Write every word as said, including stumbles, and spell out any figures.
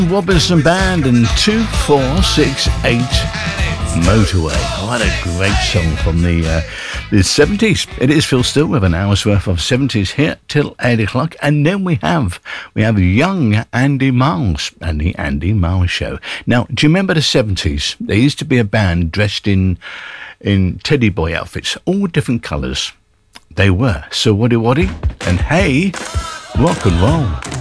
Robinson Band and two four six eight Motorway. What a great song from the uh, the seventies. It is Phil Still with an hour's worth of seventies here till eight o'clock, and then we have we have young Andy Miles and the Andy Miles Show. Now, do you remember the seventies? There used to be a band dressed in in teddy boy outfits, all different colours. They were So Waddy Waddy and Hey Rock and Roll.